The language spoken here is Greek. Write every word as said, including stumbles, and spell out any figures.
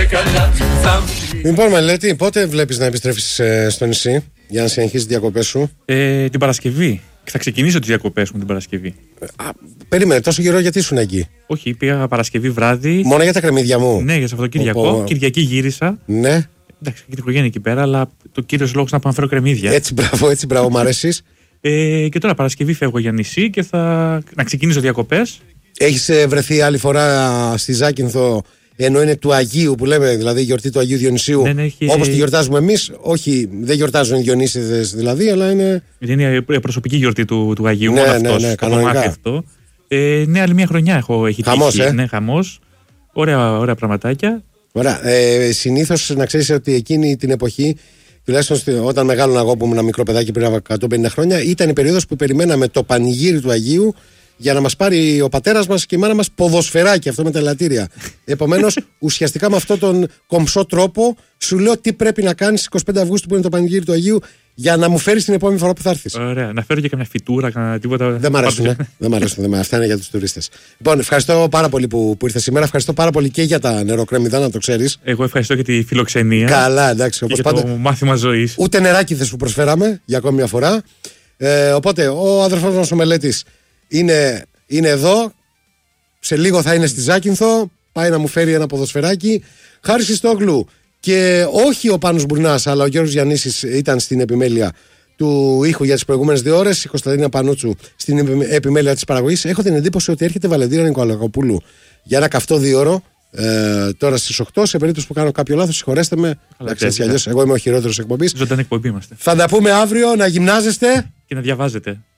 Λοιπόν, Μελέτη, πότε βλέπεις να επιστρέφεις ε, στο νησί για να συνεχίσεις τις διακοπές σου? Ε, την Παρασκευή. Θα ξεκινήσω τις διακοπές μου την Παρασκευή. Α, περίμενε, τόσο καιρό γιατί ήσουν εκεί? Όχι, πήγα Παρασκευή βράδυ. Μόνο για τα κρεμμύδια μου? Ναι, για Σαββατοκύριακο. Οπό. Κυριακή γύρισα. Ναι. Εντάξει, και την οικογένεια εκεί πέρα, αλλά το κύριος λόγος να πάω να φέρω κρεμμύδια. Έτσι, μπράβο, έτσι, μπράβο, μ' αρέσεις. Ε, και τώρα Παρασκευή φεύγω για νησί και θα να ξεκινήσω διακοπές. Έχεις ε, βρεθεί άλλη φορά στη Ζάκυνθο, ενώ είναι του Αγίου που λέμε, δηλαδή η γιορτή του Αγίου Διονυσίου, Δεν έχει... όπως τη γιορτάζουμε εμείς? Όχι, δεν γιορτάζουν οι Διονύσιδες δηλαδή, αλλά είναι. Είναι η προσωπική γιορτή του, του Αγίου. Ναι, μόνο ναι, αυτός, ναι, το κανονικά. κομμάτι αυτό. Ε, ναι, άλλη μια χρονιά έχω, έχει Χαμός, τύχει. ε? Ναι, χαμός. Ωραία, ωραία πραγματάκια. Ωραία. Ε, συνήθως να ξέρεις ότι εκείνη την εποχή, τουλάχιστον όταν μεγάλωνα εγώ που ήμουν ένα μικρό παιδάκι πριν από εκατόν πενήντα χρόνια, ήταν η περίοδος που περιμέναμε το πανηγύρι του Αγίου για να μας πάρει ο πατέρας μας και η μάνα μας ποδοσφαιράκι, αυτό με τα ελαττήρια. Επομένως, ουσιαστικά με αυτόν τον κομψό τρόπο σου λέω τι πρέπει να κάνεις εικοστή πέμπτη Αυγούστου που είναι το πανηγύρι του Αγίου για να μου φέρεις την επόμενη φορά που θα έρθεις. Ωραία. Να φέρω και καμιά φυτούρα, καμιά τίποτα. Δεν μ' αρέσουν. ε. δεν μ' αρέσουν. Δεν μ' αυτά είναι για τους τουρίστες. Λοιπόν, ευχαριστώ πάρα πολύ που, που ήρθες σήμερα. Ευχαριστώ πάρα πολύ και για τα νεροκρέμιδα, να το ξέρεις. Εγώ ευχαριστώ για τη φιλοξενία. Καλά, εντάξει. Και Όπως για πάντα. το μάθημα ζωής. Ούτε νεράκι δεν σου προσφέραμε για ακόμη μια φορά. Ε, οπότε ο αδερφός μας ο Μελέτης είναι, είναι εδώ. Σε λίγο θα είναι στη Ζάκυνθο. Πάει να μου φέρει ένα ποδοσφαιράκι. Χάρη Χριστόγλου και όχι ο Πάνος Μπουρνάς, αλλά ο Γιώργος Γιαννίσης ήταν στην επιμέλεια του ήχου για τις προηγούμενες δύο ώρες. Η Κωνσταντίνα Πανούτσου στην επιμέλεια της παραγωγής. Έχω την εντύπωση ότι έρχεται Βαλεντίνα Νικολακοπούλου για ένα καυτό δίωρο. Ε, τώρα στις οκτώ, σε περίπτωση που κάνω κάποιο λάθος, συγχωρέστε με. Εντάξει, έτσι αλλιώς, εγώ είμαι ο χειρότερος εκπομπής. Ζωντανή εκπομπή είμαστε. Θα τα πούμε αύριο, να γυμνάζεστε Και να διαβάζετε.